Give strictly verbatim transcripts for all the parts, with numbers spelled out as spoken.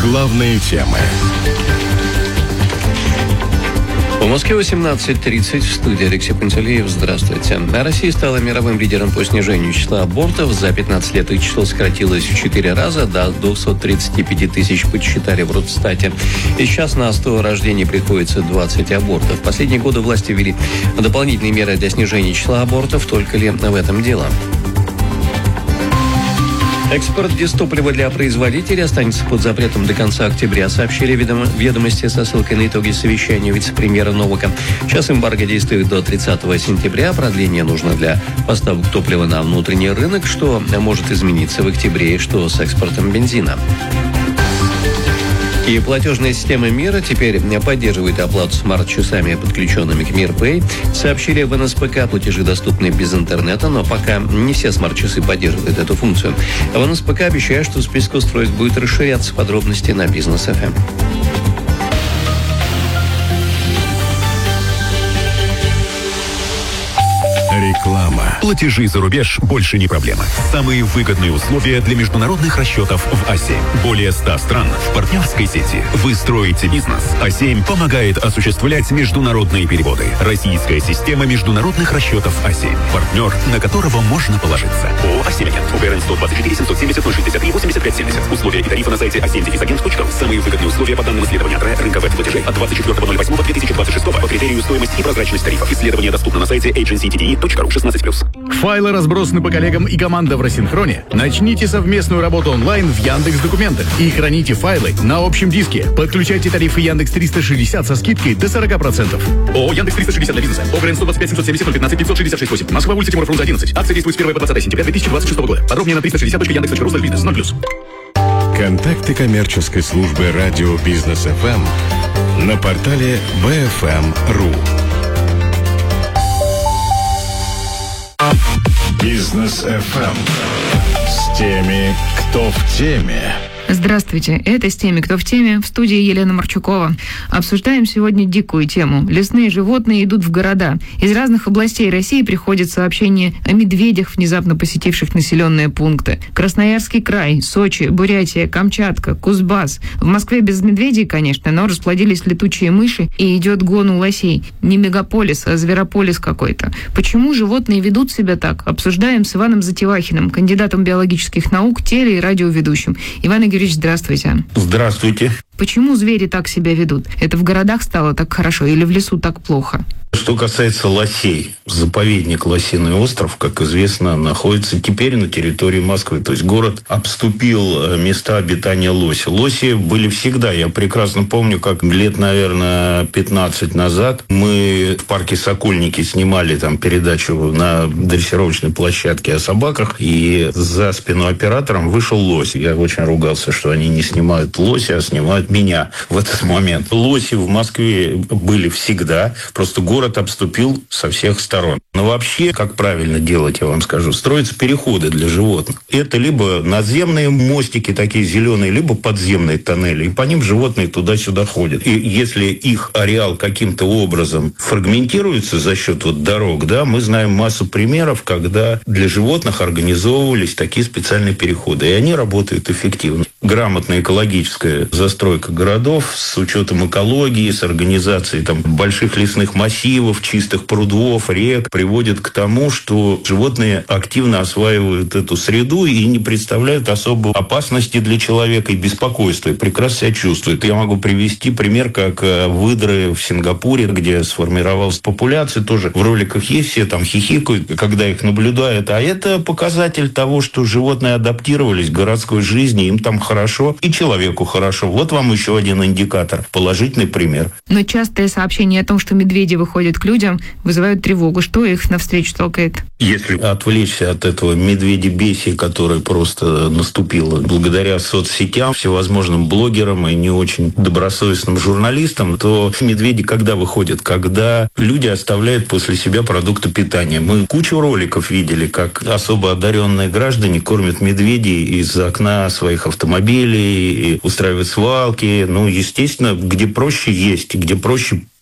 Главные темы. В Москве восемнадцать тридцать, в студии Алексей Пантелеев. Здравствуйте. Россия стала мировым лидером по снижению числа абортов. За пятнадцать лет их число сократилось в четыре раза, до двухсот тридцати пяти тысяч подсчитали в Росстате. И сейчас на сто рождений приходится двадцать абортов. В последние годы власти ввели дополнительные меры для снижения числа абортов. Только ли в этом дело? Экспорт дизтоплива для производителей останется под запретом до конца октября, сообщили ведомо- ведомости со ссылкой на итоги совещания вице-премьера Новака. Сейчас эмбарго действует до тридцатого сентября. Продление нужно для поставок топлива на внутренний рынок, что может измениться в октябре, и что с экспортом бензина. И платежная система МИРа теперь поддерживает оплату смарт-часами, подключенными к МИР-Пэй. Сообщили в эн эс пэ ка, платежи доступны без интернета, но пока не все смарт-часы поддерживают эту функцию. А в эн эс пэ ка обещают, что список устройств будет расширяться. Подробности на Бизнес эф эм. Реклама. Платежи за рубеж больше не проблема. Самые выгодные условия для международных расчетов в а семь. Более ста стран в партнерской сети. Вы строите бизнес. а семь помогает осуществлять международные переводы. Российская система международных расчетов а семь. Партнер, на которого можно положиться. ООО «а семь Агент». УГРН сто двадцать четыре семьсот семьдесят ноль шестьдесят три восемьдесят пять семьдесят. Условия и тарифы на сайте а семь агент точка ру. Самые выгодные условия по данным исследования ТРЭ рынка веб-платежей от двадцать четвёртого ноль восьмого две тысячи двадцать шестого по критерию стоимость и прозрачность тарифов. Исследование доступно на сайте эйдженси ти ди и точка ру шестнадцать плюс. Файлы разбросаны по коллегам и команда в рассинхроне. Начните совместную работу онлайн в Яндекс Документах и храните файлы на общем диске. Подключайте тарифы Яндекс триста шестьдесят со скидкой до сорок процентов. ООО Яндекс триста шестьдесят для бизнеса. ОГРН сто двадцать пять семьсот семьдесят ноль пятнадцать девятьсот шестьдесят шесть восемь. Москва, улица Тимура Фрунзе одиннадцать. Акция действует с первого по двадцатое сентября две тысячи двадцать шестого года. Подробнее на триста шестьдесят точка яндекс точка ру слэш бизнес. ноль плюс. Контакты коммерческой службы радио Бизнес эф эм на портале би эф эм точка ру. Бизнес эф эм с теми, кто в теме. Здравствуйте, это «С теми, кто в теме», в студии Елена Марчукова. Обсуждаем сегодня дикую тему. Лесные животные идут в города. Из разных областей России приходят сообщения о медведях, внезапно посетивших населенные пункты. Красноярский край, Сочи, Бурятия, Камчатка, Кузбасс. В Москве без медведей, конечно, но расплодились летучие мыши и идет гон у лосей. Не мегаполис, а зверополис какой-то. Почему животные ведут себя так? Обсуждаем с Иваном Затевахиным, кандидатом биологических наук, теле- и радиоведущим. Иван Игоревич, здравствуйте. Здравствуйте. Почему звери так себя ведут? Это в городах стало так хорошо или в лесу так плохо? Что касается лосей, заповедник Лосиный остров, как известно, находится теперь на территории Москвы. То есть город обступил места обитания лоси. Лоси были всегда. Я прекрасно помню, как лет, наверное, пятнадцать назад мы в парке Сокольники снимали там передачу на дрессировочной площадке о собаках, и за спину оператором вышел лось. Я очень ругался, что они не снимают лося, а снимают меня в этот момент. Лоси в Москве были всегда, просто город обступил со всех сторон. Но вообще, как правильно делать, я вам скажу, строятся переходы для животных. Это либо наземные мостики такие зеленые, либо подземные тоннели. И по ним животные туда-сюда ходят. И если их ареал каким-то образом фрагментируется за счет вот дорог, да, мы знаем массу примеров, когда для животных организовывались такие специальные переходы. И они работают эффективно. Грамотная экологическая застройка городов с учетом экологии, с организацией там больших лесных массивов, чистых прудов, рек, приводит к тому, что животные активно осваивают эту среду и не представляют особой опасности для человека и беспокойства, и прекрасно себя чувствуют. Я могу привести пример, как выдры в Сингапуре, где сформировалась популяция, тоже в роликах есть, все там хихикают, когда их наблюдают. А это показатель того, что животные адаптировались к городской жизни, им там хорошо, и человеку хорошо. Вот вам еще один индикатор, положительный пример. Но частые сообщения о том, что медведи выходят к людям, вызывают тревогу. Что их навстречу толкает? Если отвлечься от этого медведебесия, которое просто наступило благодаря соцсетям, всевозможным блогерам и не очень добросовестным журналистам, то медведи когда выходят? Когда люди оставляют после себя продукты питания. Мы кучу роликов видели, как особо одаренные граждане кормят медведей из окна своих автомобилей, и устраивают свалки. Ну, естественно, где проще есть, где проще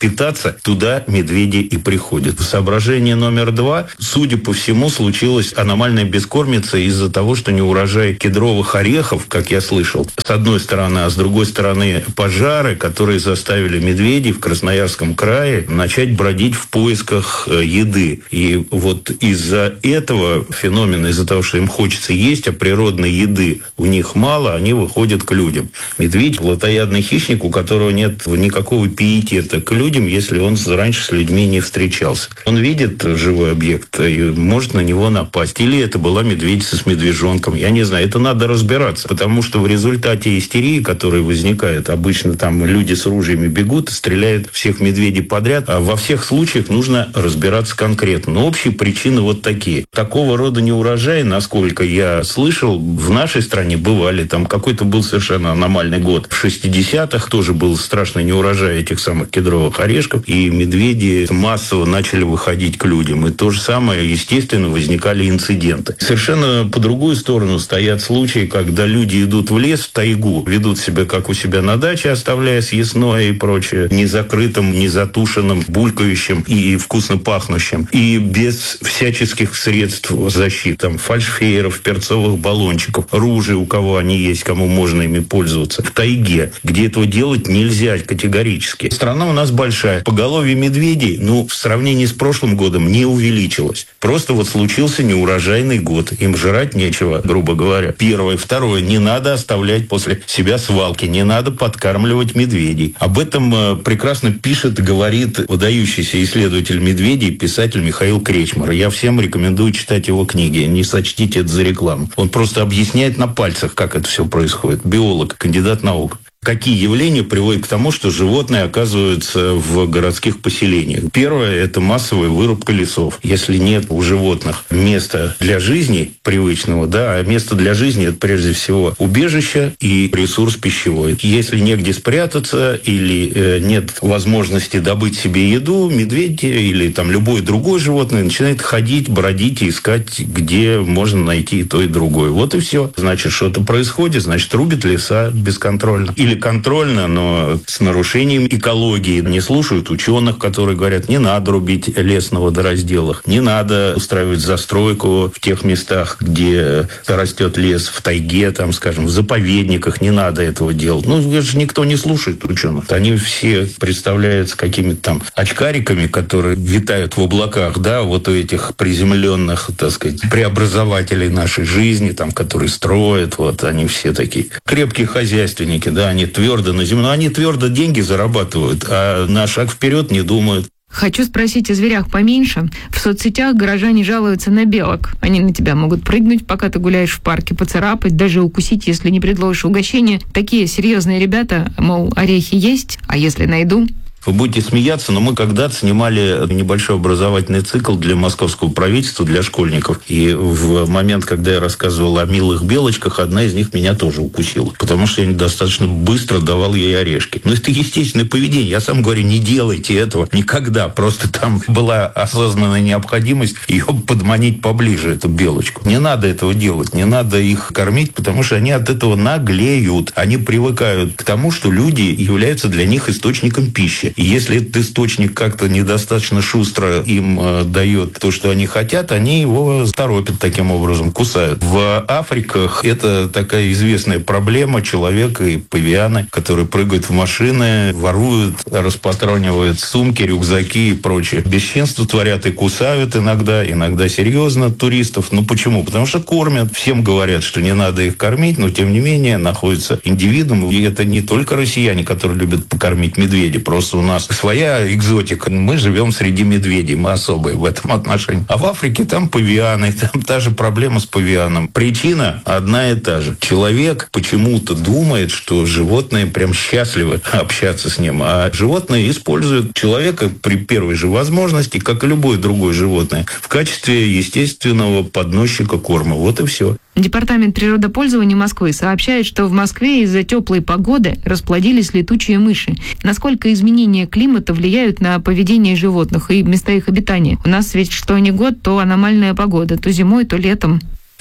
питаться, туда медведи и приходят. Соображение номер два. Судя по всему, случилась аномальная бескормица из-за того, что неурожай кедровых орехов, как я слышал, с одной стороны, а с другой стороны пожары, которые заставили медведей в Красноярском крае начать бродить в поисках еды. И вот из-за этого феномена, из-за того, что им хочется есть, а природной еды у них мало, они выходят к людям. Медведь – плотоядный хищник, у которого нет никакого пиетета к людям, если он раньше с людьми не встречался. Он видит живой объект и может на него напасть. Или это была медведица с медвежонком. Я не знаю, это надо разбираться, потому что в результате истерии, которая возникает, обычно там люди с ружьями бегут и стреляют всех медведей подряд, а во всех случаях нужно разбираться конкретно. Но общие причины вот такие. Такого рода неурожаи, насколько я слышал, в нашей стране бывали. Там какой-то был совершенно аномальный год. В шестидесятых тоже был страшный неурожай этих самых кедровых орешков, и медведи массово начали выходить к людям. И то же самое, естественно, возникали инциденты. Совершенно по другую сторону стоят случаи, когда люди идут в лес, в тайгу, ведут себя как у себя на даче, оставляя съестное и прочее, незакрытым, незатушенным, булькающим и вкусно пахнущим. И без всяческих средств защиты, там, фальшфейеров, перцовых баллончиков, ружей, у кого они есть, кому можно ими пользоваться. В тайге, где этого делать нельзя категорически. Страна у нас большая. Поголовье медведей, ну, в сравнении с прошлым годом не увеличилось. Просто вот случился неурожайный год. Им жрать нечего, грубо говоря. Первое. Второе. Не надо оставлять после себя свалки. Не надо подкармливать медведей. Об этом э, прекрасно пишет, говорит выдающийся исследователь медведей, писатель Михаил Кречмар. Я всем рекомендую читать его книги. Не сочтите это за рекламу. Он просто объясняет на пальцах, как это все происходит. Биолог, кандидат наук. Какие явления приводят к тому, что животные оказываются в городских поселениях? Первое – это массовая вырубка лесов. Если нет у животных места для жизни привычного, да, а место для жизни – это прежде всего убежище и ресурс пищевой. Если негде спрятаться или э, нет возможности добыть себе еду, медведь или там любое другое животное начинает ходить, бродить и искать, где можно найти и то, и другое. Вот и все. Значит, что-то происходит, значит, рубят леса бесконтрольно. Или контрольно, но с нарушением экологии. Не слушают ученых, которые говорят, не надо рубить лес на водоразделах, не надо устраивать застройку в тех местах, где растет лес, в тайге, там, скажем, в заповедниках, не надо этого делать. Ну, это же никто не слушает ученых. Они все представляются какими-то там очкариками, которые витают в облаках, да, вот у этих приземленных, так сказать, преобразователей нашей жизни, там, которые строят, вот они все такие крепкие хозяйственники, да, они твердо на земле, но они твердо деньги зарабатывают, а на шаг вперед не думают. Хочу спросить о зверях поменьше. В соцсетях горожане жалуются на белок. Они на тебя могут прыгнуть, пока ты гуляешь в парке, поцарапать, даже укусить, если не предложишь угощение. Такие серьезные ребята, мол, орехи есть, а если найду? Вы будете смеяться, но мы когда-то снимали небольшой образовательный цикл для московского правительства, для школьников. И в момент, когда я рассказывал о милых белочках, одна из них меня тоже укусила. Потому что я достаточно быстро давал ей орешки. Но это естественное поведение. Я сам говорю, не делайте этого никогда. Просто там была осознанная необходимость ее подманить поближе, эту белочку. Не надо этого делать. Не надо их кормить, потому что они от этого наглеют. Они привыкают к тому, что люди являются для них источником пищи. И если этот источник как-то недостаточно шустро им э, дает то, что они хотят, они его торопят таким образом, кусают. В Африках это такая известная проблема человека и павианы, которые прыгают в машины, воруют, распатронивают сумки, рюкзаки и прочее. Бесчинство творят и кусают иногда, иногда серьезно туристов. Ну почему? Потому что кормят. Всем говорят, что не надо их кормить, но тем не менее находятся индивидуумы. И это не только россияне, которые любят покормить медведей, просто у нас своя экзотика. Мы живем среди медведей, мы особые в этом отношении. А в Африке там павианы, там та же проблема с павианом. Причина одна и та же. Человек почему-то думает, что животные прям счастливы общаться с ним, а животные используют человека при первой же возможности, как и любое другое животное, в качестве естественного подносчика корма. Вот и все. Департамент природопользования Москвы сообщает, что в Москве из-за теплой погоды расплодились летучие мыши. Насколько изменения климата влияют на поведение животных и места их обитания? У нас ведь что ни год, то аномальная погода, то зимой, то летом.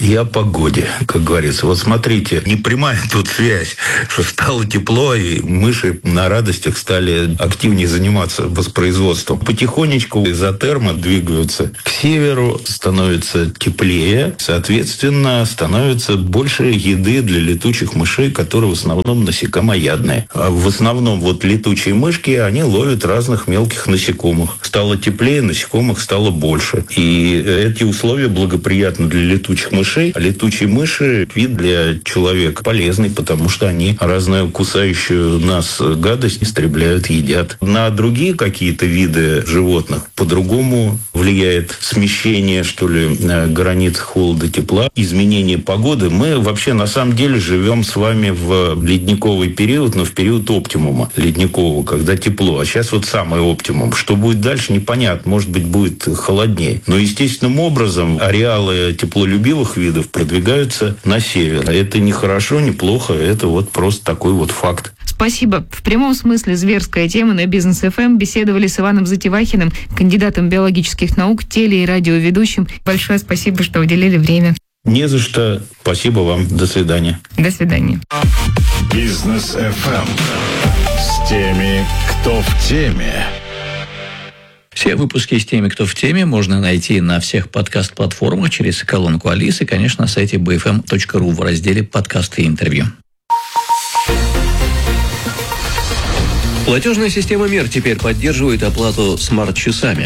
и о погоде, как говорится. Вот смотрите, не прямая тут связь, что стало тепло, и мыши на радостях стали активнее заниматься воспроизводством. Потихонечку изотермы двигаются к северу, становится теплее, соответственно, становится больше еды для летучих мышей, которые в основном насекомоядные. А в основном вот летучие мышки, они ловят разных мелких насекомых. Стало теплее, насекомых стало больше. И эти условия благоприятны для летучих мышей. А летучие мыши – вид для человека полезный, потому что они разную кусающую нас гадость истребляют, едят. На другие какие-то виды животных по-другому влияет смещение, что ли, границ холода-тепла, изменение погоды. Мы вообще на самом деле живем с вами в ледниковый период, но в период оптимума ледникового, когда тепло. А сейчас вот самый оптимум. Что будет дальше, непонятно. Может быть, будет холоднее. Но естественным образом ареалы теплолюбивых видов продвигаются на север. Это не хорошо, не плохо. Это вот просто такой вот факт. Спасибо. В прямом смысле зверская тема на Бизнес эф эм. Беседовали с Иваном Затевахиным, кандидатом биологических наук, теле- и радиоведущим. Большое спасибо, что уделили время. Не за что. Спасибо вам. До свидания. До свидания. Бизнес эф эм. С теми, кто в теме. Все выпуски с теми, кто в теме, можно найти на всех подкаст-платформах через колонку Алисы и, конечно, на сайте би эф эм точка ру в разделе «Подкасты и интервью». Платежная система МИР теперь поддерживает оплату смарт-часами.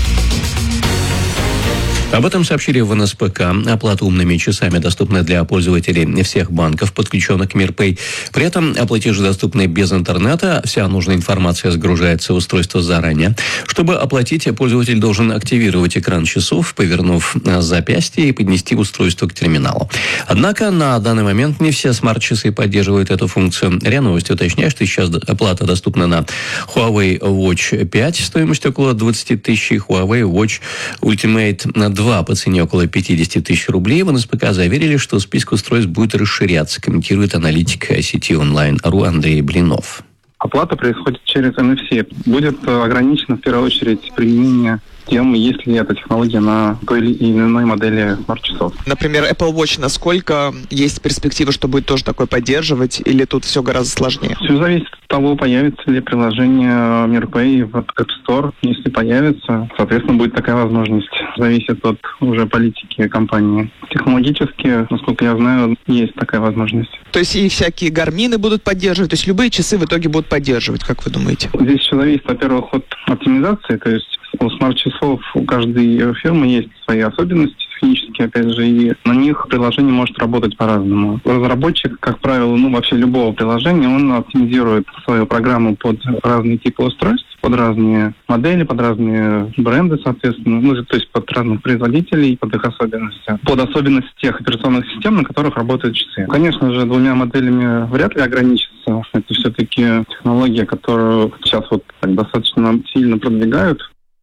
Об этом сообщили в эн эс пэ ка. Оплата умными часами доступна для пользователей всех банков, подключенных к МИРПэй. При этом платежи доступны без интернета. Вся нужная информация загружается в устройство заранее. Чтобы оплатить, пользователь должен активировать экран часов, повернув запястье и поднести устройство к терминалу. Однако на данный момент не все смарт-часы поддерживают эту функцию. РИА Новости уточняет, что сейчас оплата доступна на Huawei Watch пять стоимостью около двадцать тысяч, Huawei Watch Ultimate два по цене около пятьдесят тысяч рублей. В эн эс пэ ка заверили, что список устройств будет расширяться, комментирует аналитик сети онлайн точка ру Андрей Блинов. Оплата происходит через эн эф си. Будет ограничено в первую очередь применение тем, есть ли эта технология на той или иной модели смарт-часов. Например, Apple Watch, насколько есть перспектива, что будет тоже такое поддерживать, или тут все гораздо сложнее? Все зависит от того, появится ли приложение МИРПэй в App Store. Если появится, соответственно, будет такая возможность. Зависит от уже политики компании. Технологически, насколько я знаю, есть такая возможность. То есть и всякие гармины будут поддерживать, то есть любые часы в итоге будут поддерживать, как вы думаете? Здесь еще зависит, во-первых, от оптимизации, то есть у смарт-часов у каждой фирмы есть свои особенности технические, опять же, и на них приложение может работать по-разному. Разработчик, как правило, ну вообще любого приложения, он оптимизирует свою программу под разные типы устройств, под разные модели, под разные бренды, соответственно, ну, то есть под разных производителей, под их особенности, под особенности тех операционных систем, на которых работают часы. Конечно же, двумя моделями вряд ли ограничится. Это все-таки технология, которую сейчас вот так достаточно сильно продвигают.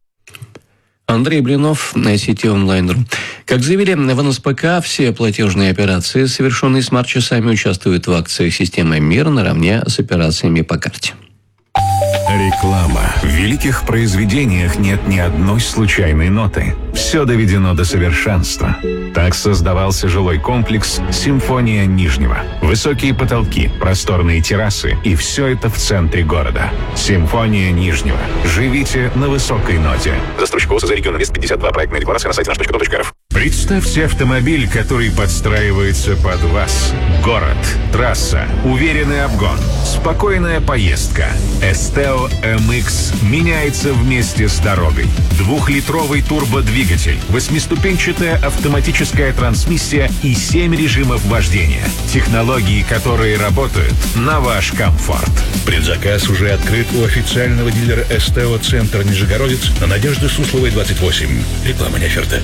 Андрей Блинов на сети онлайн точка ру. Как заявили в эн эс пэ ка, все платежные операции, совершенные смарт-часами, участвуют в акциях системы МИР наравне с операциями по карте. Реклама. В великих произведениях нет ни одной случайной ноты. Все доведено до совершенства. Так создавался жилой комплекс «Симфония Нижнего». Высокие потолки, просторные террасы и все это в центре города. «Симфония Нижнего». Живите на высокой ноте. Застройщик ОС за регион Инвест пятьдесят два. Проектная декларация на сайте наш точка ком точка эр эф. Представьте автомобиль, который подстраивается под вас. Город, трасса, уверенный обгон, спокойная поездка. Esteo эм икс меняется вместе с дорогой. Двухлитровый турбодвигатель, восьмиступенчатая автоматическая трансмиссия и семь режимов вождения. Технологии, которые работают на ваш комфорт. Предзаказ уже открыт у официального дилера Esteo Центр Нижегородец на Надежды Сусловой, двадцать восемь. Реклама не оферта.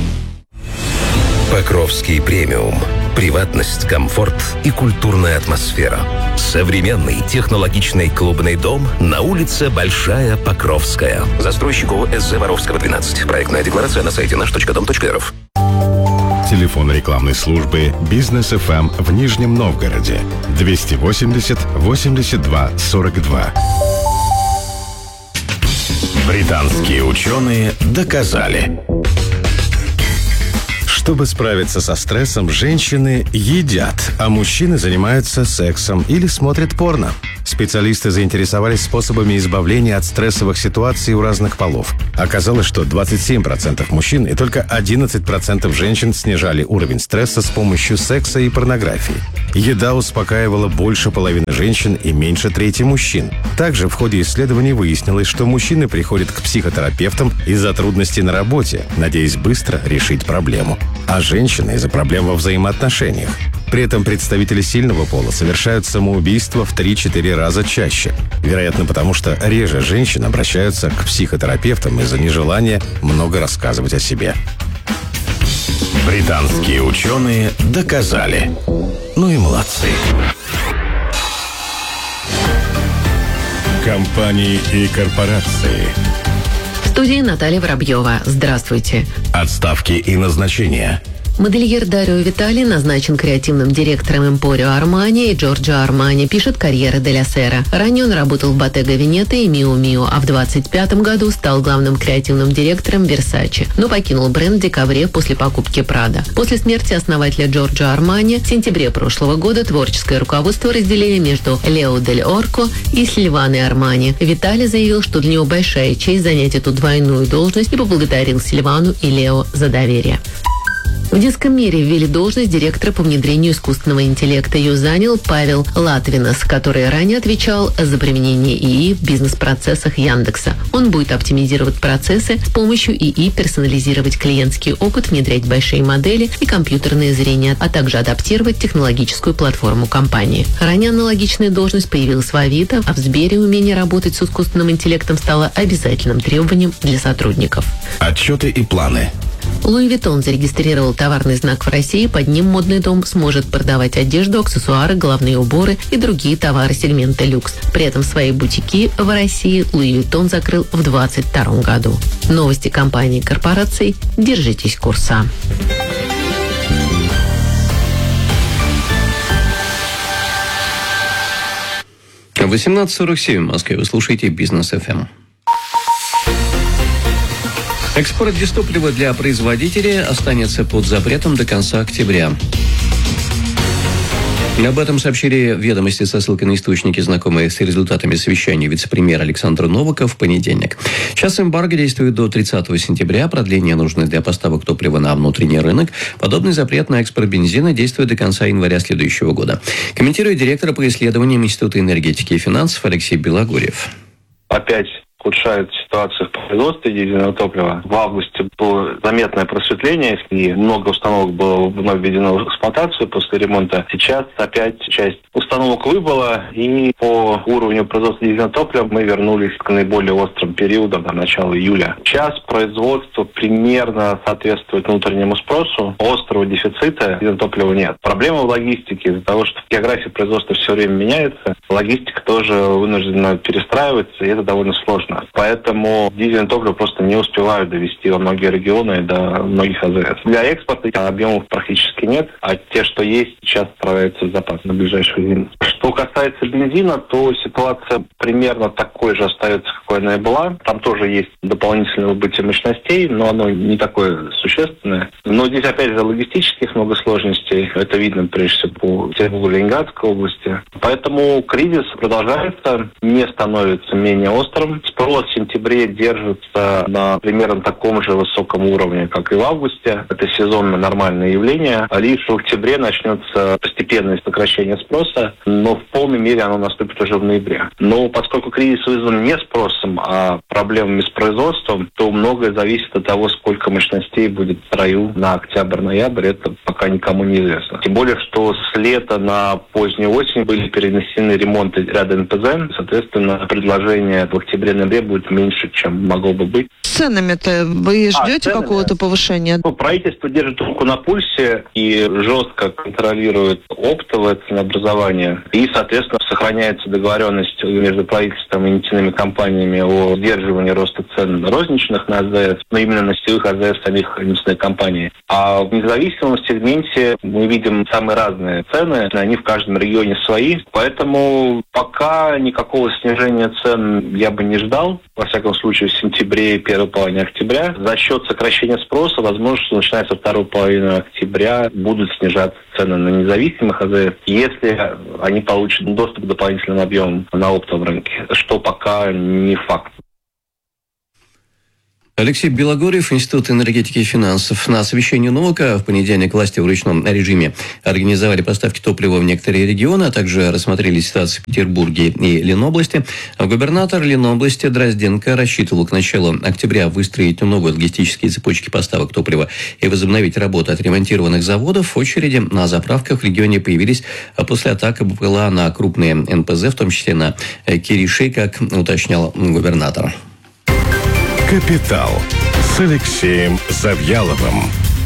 Покровский премиум. Приватность, комфорт и культурная атмосфера. Современный технологичный клубный дом на улице Большая Покровская. Застройщик ООО «эс зэ Воровского, двенадцать». Проектная декларация на сайте наш точка дом точка эр эф. Телефон рекламной службы «Бизнес эф эм» в Нижнем Новгороде. двести восемьдесят восемьдесят два сорок два. Британские ученые доказали, Чтобы справиться со стрессом, женщины едят, а мужчины занимаются сексом или смотрят порно. Специалисты заинтересовались способами избавления от стрессовых ситуаций у разных полов. Оказалось, что двадцать семь процентов мужчин и только одиннадцать процентов женщин снижали уровень стресса с помощью секса и порнографии. Еда успокаивала больше половины женщин и меньше трети мужчин. Также в ходе исследований выяснилось, что мужчины приходят к психотерапевтам из-за трудностей на работе, надеясь быстро решить проблему, а женщины из-за проблем во взаимоотношениях. При этом представители сильного пола совершают самоубийство в три-четыре раза чаще. Вероятно, потому что реже женщин обращаются к психотерапевтам из-за нежелания много рассказывать о себе. Британские ученые доказали. Ну и молодцы. Компании и корпорации. В студии Наталья Воробьева. Здравствуйте. Отставки и назначения. Модельер Дарио Витали назначен креативным директором Эмпорио Армани и Джорджо Армани, пишет Корьера делла Сера. Ранее он работал в Bottega Veneta и Miu Miu, а в двадцать пятом году стал главным креативным директором Versace, но покинул бренд в декабре после покупки Prada. После смерти основателя Джорджо Армани в сентябре прошлого года творческое руководство разделили между Лео Дель Орко и Сильваной Армани. Витали заявил, что для него большая честь занять эту двойную должность и поблагодарил Сильвану и Лео за доверие. В детском мире ввели должность директора по внедрению искусственного интеллекта. Ее занял Павел Латвинас, который ранее отвечал за применение ИИ в бизнес-процессах Яндекса. Он будет оптимизировать процессы с помощью ИИ, персонализировать клиентский опыт, внедрять большие модели и компьютерное зрение, а также адаптировать технологическую платформу компании. Ранее аналогичная должность появилась в Авито, а в Сбере умение работать с искусственным интеллектом стало обязательным требованием для сотрудников. Отчеты и планы. Луи Виттон зарегистрировал товарный знак в России. Под ним модный дом сможет продавать одежду, аксессуары, головные уборы и другие товары сегмента люкс. При этом свои бутики в России Луи Виттон закрыл в двадцать втором году. Новости компаний и корпораций. Держитесь курса. восемнадцать сорок семь в Москве. Вы слушаете Бизнес эф эм. Экспорт дистоплива для производителей останется под запретом до конца октября. Об этом сообщили «Ведомости» со ссылкой на источники, знакомые с результатами совещания вице-премьера Александра Новака в понедельник. Сейчас эмбарго действует до тридцатого сентября. Продление нужно для поставок топлива на внутренний рынок. Подобный запрет на экспорт бензина действует до конца января следующего года. Комментирует директор по исследованиям Института энергетики и финансов Алексей Белогорьев. Опять ухудшает ситуацию в производстве дизельного топлива. В августе было заметное просветление, и много установок было вновь введено в эксплуатацию после ремонта. Сейчас опять часть установок выбыла, и по уровню производства дизельного топлива мы вернулись к наиболее острым периодам до начала июля. Сейчас производство примерно соответствует внутреннему спросу. Острого дефицита дизельного топлива нет. Проблема в логистике. Из-за того, что география производства все время меняется, логистика тоже вынуждена перестраиваться, и это довольно сложно. Поэтому дизельное топливо просто не успевают довести во многие регионы до многих а зэ эс. Для экспорта объемов практически нет, а те, что есть, сейчас справляются с запасом на ближайшую зиму. Что касается бензина, то ситуация примерно такой же остается, какой она и была. Там тоже есть дополнительное выбытие мощностей, но оно не такое существенное. Но здесь, опять же, логистических много сложностей. Это видно, прежде всего, по Петербургу, Ленинградской области. Поэтому кризис продолжается, не становится менее острым. Спрос в сентябре держится на примерно таком же высоком уровне, как и в августе. Это сезонно нормальное явление. Лишь в октябре начнется постепенное сокращение спроса, но в полной мере оно наступит уже в ноябре. Но поскольку кризис вызван не спросом, а проблемами с производством, то многое зависит от того, сколько мощностей будет в строю на октябрь-ноябрь. Это пока никому не известно. Тем более, что с лета на позднюю осень были перенесены ремонты ряда эн пэ зэ. Соответственно, предложение в октябре-ноябре будет меньше, чем могло бы быть. С ценами-то вы ждете а, какого-то повышения? Ну, правительство держит руку на пульсе и жестко контролирует оптовое ценообразование и И, соответственно, сохраняется договоренность между правительством и нефтяными компаниями о сдерживании роста цен розничных на АЗС, но именно на сетевых АЗС самих нефтяных компаний. А в независимом сегменте мы видим самые разные цены, они в каждом регионе свои, поэтому пока никакого снижения цен я бы не ждал, во всяком случае в сентябре и первой половине октября. За счет сокращения спроса, возможно, что начиная со второй половины октября будут снижаться цены на независимых АЗС, если они получат доступ к дополнительным объемам на оптовом рынке, что пока не факт. Алексей Белогорьев, Институт энергетики и финансов. На совещании НОКа в понедельник власти в ручном режиме организовали поставки топлива в некоторые регионы, а также рассмотрели ситуацию в Петербурге и Ленобласти. Губернатор Ленобласти Дрозденко рассчитывал к началу октября выстроить новые логистические цепочки поставок топлива и возобновить работу отремонтированных заводов. Очереди на заправках в регионе появились после атак БПЛА на крупные эн пэ зэ, в том числе на Кириши, как уточнял губернатор. «Капитал» с Алексеем Завьяловым.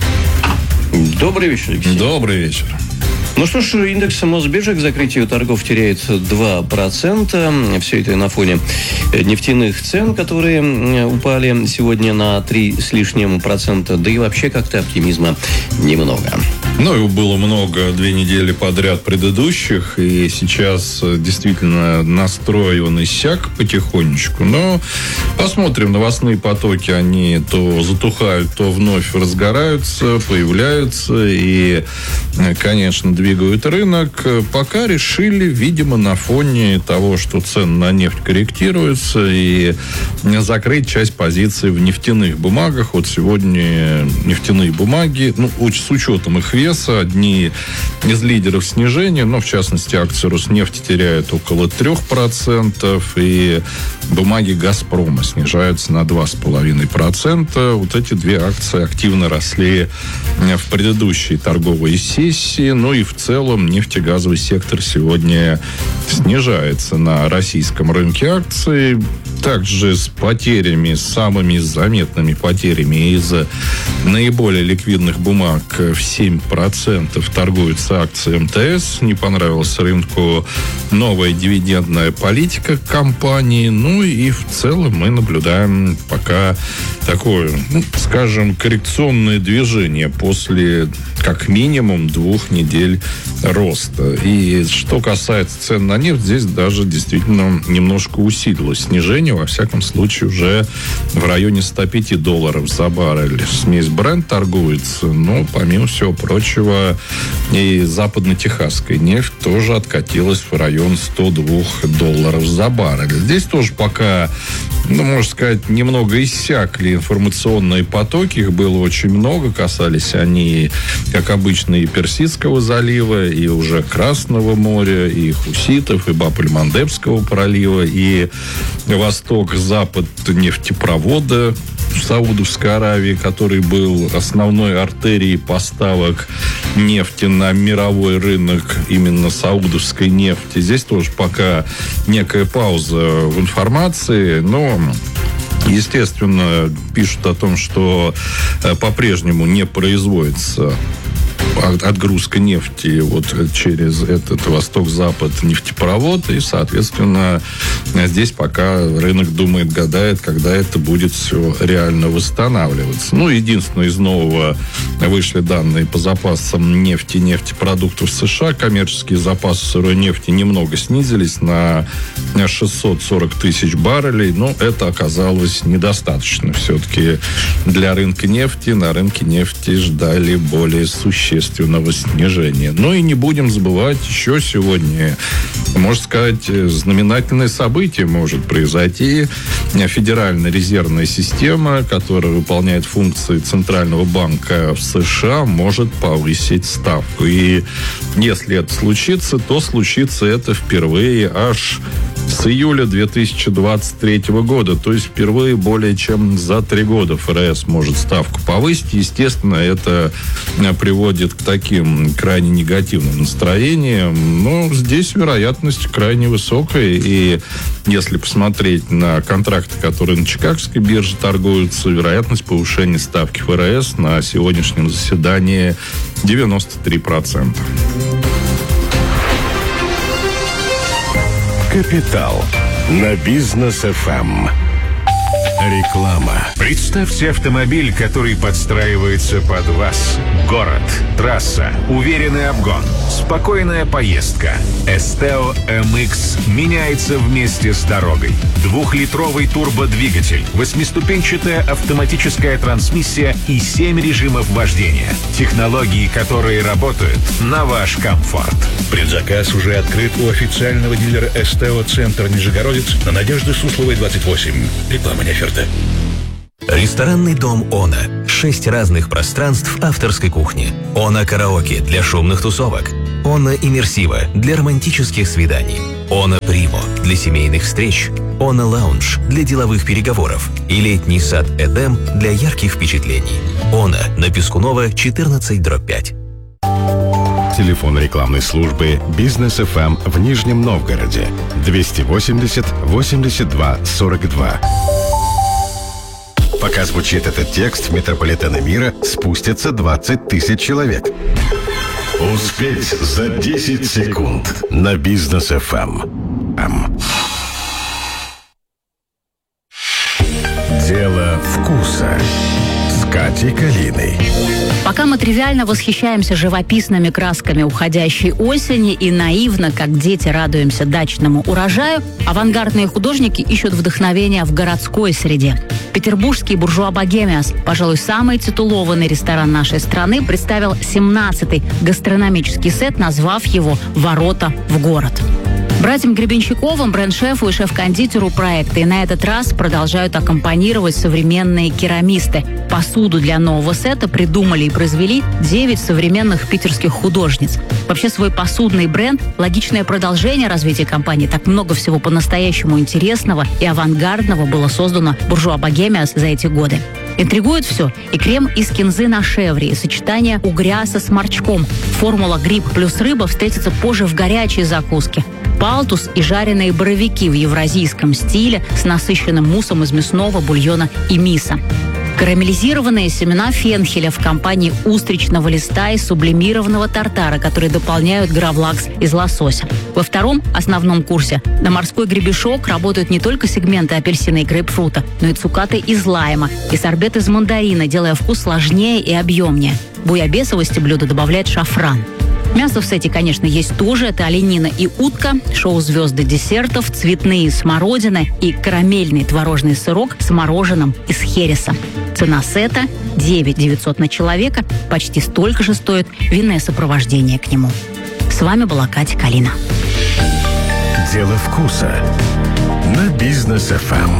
Добрый вечер, Алексей. Добрый вечер. Ну что ж, индекс Мосбиржи к закрытию торгов теряет два процента. Все это на фоне нефтяных цен, которые упали сегодня на три с лишним процента. Да и вообще как-то оптимизма немного. Ну, его было много две недели подряд предыдущих, и сейчас действительно настрой он иссяк потихонечку. Но посмотрим, новостные потоки, они то затухают, то вновь разгораются, появляются, и, конечно, двигают рынок. Пока решили, видимо, на фоне того, что цены на нефть корректируются, и закрыть часть позиций в нефтяных бумагах. Вот сегодня нефтяные бумаги, ну, с учетом их веса, одни из лидеров снижения, но, в частности, акции Роснефти теряют около трех процентов, и бумаги Газпрома снижаются на два с половиной процента. Вот эти две акции активно росли в предыдущей торговой сессии. Ну и в целом нефтегазовый сектор сегодня снижается на российском рынке акций. Также с потерями, самыми заметными потерями из наиболее ликвидных бумаг в семь процентов торгуются акции эм тэ эс. Не понравилась рынку новая дивидендная политика компании. Ну и в целом мы наблюдаем пока такое, ну, скажем, коррекционное движение после как минимум двух недель роста. И что касается цен на нефть, здесь даже действительно немножко усилилось снижение. Во всяком случае, уже в районе сто пять долларов за баррель. Смесь Brent торгуется, но, помимо всего прочего, и западно-техасская нефть тоже откатилась в район сто два долларов за баррель. Здесь тоже пока, ну, можно сказать, немного иссякли информационные потоки. Их было очень много. Касались они, как обычно, и Персидского залива, и уже Красного моря, и хуситов, и Баб-эль-Мандебского пролива, и восток-запад нефтепровода в Саудовской Аравии, который был основной артерией поставок нефти на мировой рынок именно саудовской нефти. Здесь тоже пока некая пауза в информации, но естественно пишут о том, что по-прежнему не производится отгрузка нефти вот через этот восток-запад нефтепровод, и, соответственно, здесь пока рынок думает, гадает, когда это будет все реально восстанавливаться. Ну, единственное, из нового вышли данные по запасам нефти и нефтепродуктов США. Коммерческие запасы сырой нефти немного снизились на шестьсот сорок тысяч баррелей, но это оказалось недостаточно. Все-таки для рынка нефти, на рынке нефти ждали более существенного снижения. Ну и не будем забывать, еще сегодня, можно сказать, знаменательное событие может произойти. Федеральная резервная система, которая выполняет функции Центрального банка в США, может повысить ставку. И если это случится, то случится это впервые аж с июля две тысячи двадцать третьего года. То есть впервые более чем за три года эф эр эс может ставку повысить. Естественно, это приводит к таким крайне негативным настроениям. Но здесь вероятность крайне высокая. И если посмотреть на контракты, которые на Чикагской бирже торгуются, вероятность повышения ставки эф эр эс на сегодняшнем заседании девяносто три процента. Капитал на Бизнес эф эм. Реклама. Представьте автомобиль, который подстраивается под вас. Город, трасса, уверенный обгон, спокойная поездка. Esteo эм икс меняется вместе с дорогой. Двухлитровый турбодвигатель, восьмиступенчатая автоматическая трансмиссия и семь режимов вождения. Технологии, которые работают на ваш комфорт. Предзаказ уже открыт у официального дилера Esteo Центр Нижегородец на Надежды Сусловой, двадцать восемь. Реклама не оферта. Ресторанный дом «Она». Шесть разных пространств авторской кухни. «Она караоке» для шумных тусовок. «Она иммерсива» для романтических свиданий. «Она Примо» для семейных встреч. «Она лаунж» для деловых переговоров. И летний сад «Эдем» для ярких впечатлений. «Она» на Пескунова, четырнадцать дробь пять. Телефон рекламной службы «Бизнес эф эм» в Нижнем Новгороде. двести восемьдесят восемьдесят два сорок два. Пока звучит этот текст, в метрополитены мира спустятся двадцать тысяч человек. Успеть за десять секунд на Бизнес эф эм. Дело вкуса с Катей Калиной. Пока мы тривиально восхищаемся живописными красками уходящей осени и наивно, как дети, радуемся дачному урожаю, авангардные художники ищут вдохновения в городской среде. Петербургский буржуа Богемиас, пожалуй, самый титулованный ресторан нашей страны, представил семнадцатый гастрономический сет, назвав его «Ворота в город». Братьям Гребенщиковым, бренд-шефу и шеф-кондитеру проекта, и на этот раз продолжают аккомпанировать современные керамисты. Посуду для нового сета придумали и произвели девять современных питерских художниц. Вообще, свой посудный бренд – логичное продолжение развития компании. Так много всего по-настоящему интересного и авангардного было создано буржуа Богемиас за эти годы. Интригует все и крем из кинзы на шевре, и сочетание угря со сморчком. Формула гриб плюс рыба встретится позже в горячей закуске. Палтус и жареные боровики в евразийском стиле с насыщенным муссом из мясного бульона и миса. Карамелизированные семена фенхеля в компании устричного листа и сублимированного тартара, которые дополняют гравлакс из лосося. Во втором основном курсе на морской гребешок работают не только сегменты апельсина и грейпфрута, но и цукаты из лайма и сорбет из мандарина, делая вкус сложнее и объемнее. Буябесовости блюда добавляет шафран. Мясо в сете, конечно, есть тоже. Это оленина и утка, шоу-звезды десертов, цветные смородины и карамельный творожный сырок с мороженым из хереса. Цена сета – девять тысяч девятьсот на человека. Почти столько же стоит винное сопровождение к нему. С вами была Катя Калина. Дело вкуса на Бизнес эф эм.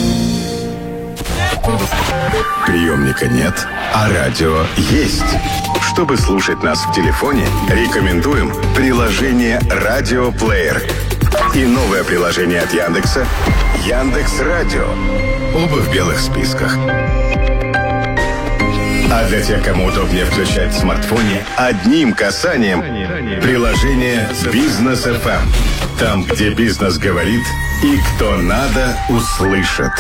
Приемника нет, а радио есть. Чтобы слушать нас в телефоне, рекомендуем приложение «Радиоплеер» и новое приложение от Яндекса «Яндекс.Радио». Оба в белых списках. А для тех, кому удобнее включать в смартфоне, одним касанием приложение «Бизнес эф эм». Там, где бизнес говорит и кто надо, услышит.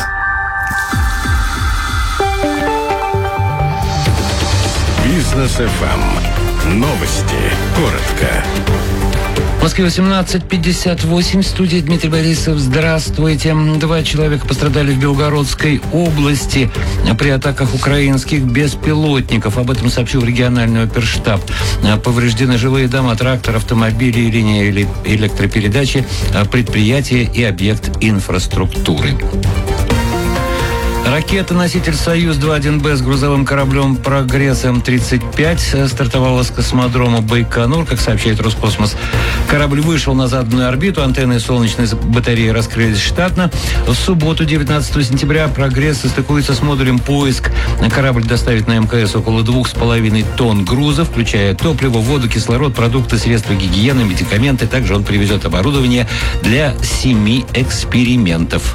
Бизнес эф эм. Новости. Коротко. В Москве восемнадцать пятьдесят восемь. В студии Дмитрий Борисов. Здравствуйте. Два человека пострадали в Белгородской области при атаках украинских беспилотников. Об этом сообщил региональный оперштаб. Повреждены жилые дома, трактор, автомобили, линии электропередачи, предприятия и объект инфраструктуры. Ракета-носитель «Союз-два один Б» с грузовым кораблем «Прогресс М тридцать пять» стартовала с космодрома Байконур, как сообщает Роскосмос. Корабль вышел на заданную орбиту, антенны солнечной батареи раскрылись штатно. В субботу, девятнадцатого сентября, «Прогресс» состыкуется с модулем «Поиск». Корабль доставит на МКС около двух с половиной тонн груза, включая топливо, воду, кислород, продукты, средства гигиены, медикаменты. Также он привезет оборудование для семи экспериментов.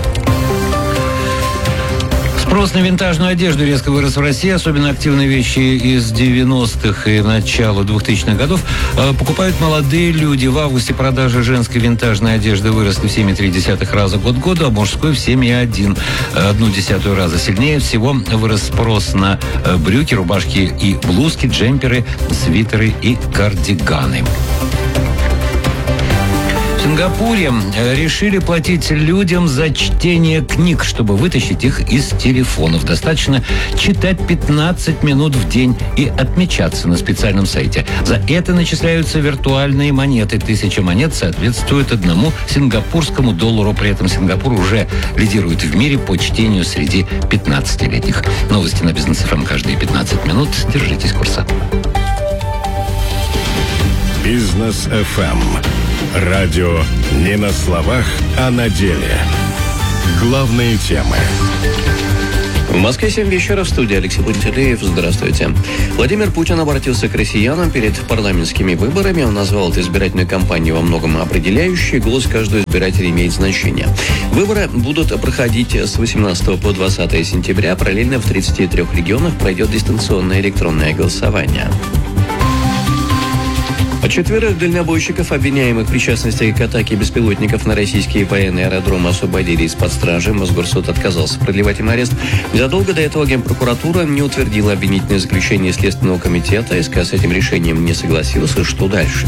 Спрос на винтажную одежду резко вырос в России. Особенно активные вещи из девяностых и начала двухтысячных годов покупают молодые люди. В августе продажи женской винтажной одежды выросли в семь целых три десятых раза год к году, а мужской в семь целых одну десятую раза. Сильнее всего вырос спрос на брюки, рубашки и блузки, джемперы, свитеры и кардиганы. Сингапуре решили платить людям за чтение книг, чтобы вытащить их из телефонов. Достаточно читать пятнадцать минут в день и отмечаться на специальном сайте. За это начисляются виртуальные монеты. Тысяча монет соответствует одному сингапурскому доллару. При этом Сингапур уже лидирует в мире по чтению среди пятнадцатилетних. Новости на Бизнес эф эм каждые пятнадцать минут. Держитесь курса. Бизнес эф эм. Радио не на словах, а на деле. Главные темы. В Москве семь вечера, в студии Алексей Пантелеев. Здравствуйте. Владимир Путин обратился к россиянам перед парламентскими выборами. Он назвал эту избирательную кампанию во многом определяющей. Голос каждого избирателя имеет значение. Выборы будут проходить с восемнадцатого по двадцатое сентября. Параллельно в тридцати трёх регионах пройдет дистанционное электронное голосование. Четверых дальнобойщиков, обвиняемых в причастности к атаке беспилотников на российские военные аэродромы, освободили из-под стражи. Мосгорсуд отказался продлевать им арест. Незадолго до этого Генпрокуратура не утвердила обвинительное заключение Следственного комитета. СК с этим решением не согласился. Что дальше?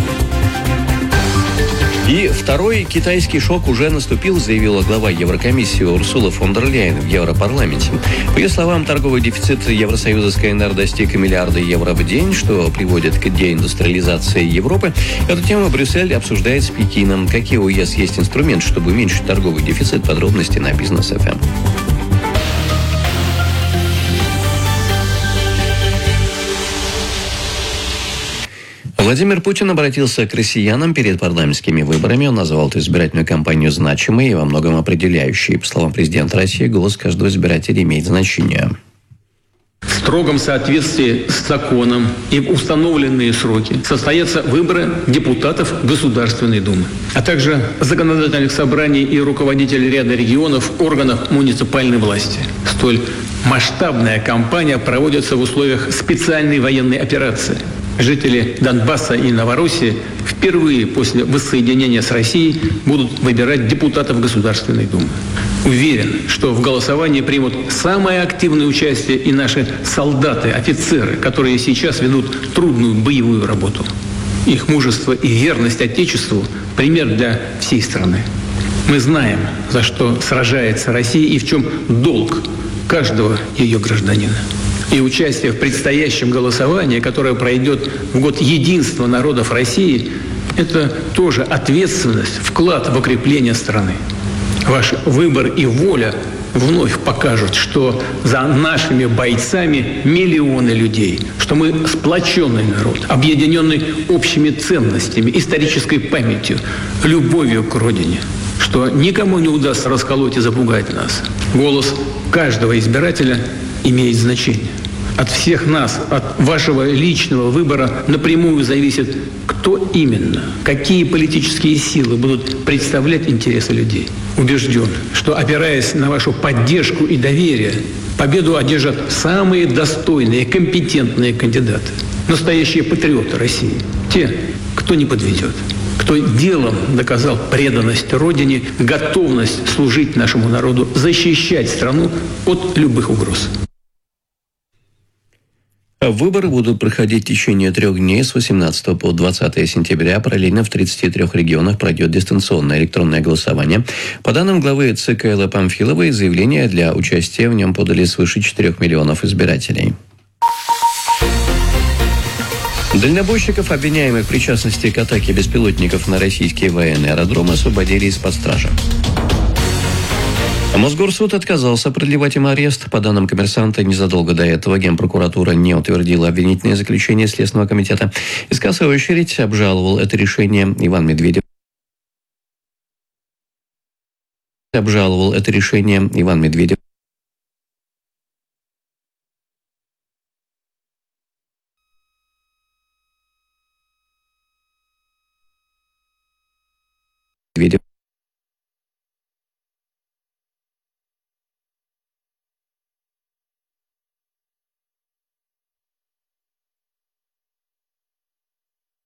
И второй китайский шок уже наступил, заявила глава Еврокомиссии Урсула фон дер Ляйен в Европарламенте. По ее словам, торговый дефицит Евросоюза с КНР достиг миллиарда евро в день, что приводит к деиндустриализации Европы. Эту тему Брюссель обсуждает с Пекином. Какие у ЕС есть инструменты, чтобы уменьшить торговый дефицит? Подробности на Бизнес эф эм. Владимир Путин обратился к россиянам перед парламентскими выборами. Он назвал эту избирательную кампанию значимой и во многом определяющей. По словам президента России, голос каждого избирателя имеет значение. В строгом соответствии с законом и в установленные сроки состоятся выборы депутатов Государственной Думы, а также законодательных собраний и руководителей ряда регионов, органов муниципальной власти. Столь масштабная кампания проводится в условиях специальной военной операции. Жители Донбасса и Новороссии впервые после воссоединения с Россией будут выбирать депутатов Государственной Думы. Уверен, что в голосовании примут самое активное участие и наши солдаты, офицеры, которые сейчас ведут трудную боевую работу. Их мужество и верность Отечеству – пример для всей страны. Мы знаем, за что сражается Россия и в чем долг каждого ее гражданина. И участие в предстоящем голосовании, которое пройдет в год единства народов России, это тоже ответственность, вклад в укрепление страны. Ваш выбор и воля вновь покажут, что за нашими бойцами миллионы людей, что мы сплоченный народ, объединенный общими ценностями, исторической памятью, любовью к родине, что никому не удастся расколоть и запугать нас. Голос каждого избирателя имеет значение. От всех нас, от вашего личного выбора напрямую зависит, кто именно, какие политические силы будут представлять интересы людей. Убежден, что, опираясь на вашу поддержку и доверие, победу одержат самые достойные, компетентные кандидаты. Настоящие патриоты России. Те, кто не подведет. Кто делом доказал преданность Родине, готовность служить нашему народу, защищать страну от любых угроз. Выборы будут проходить в течение трех дней с восемнадцатого по двадцатое сентября. Параллельно в тридцати трёх регионах пройдет дистанционное электронное голосование. По данным главы ЦК Эллы Памфиловой, заявления для участия в нем подали свыше четырёх миллионов избирателей. Дальнобойщиков, обвиняемых в причастности к атаке беспилотников на российские военные аэродромы, освободили из-под стражи. Мосгорсуд отказался продлевать им арест. По данным «Коммерсанта», незадолго до этого Генпрокуратура не утвердила обвинительное заключение Следственного комитета. СК, в свою очередь, обжаловал это решение. Иван Медведев обжаловал это решение. Иван Медведев Медведев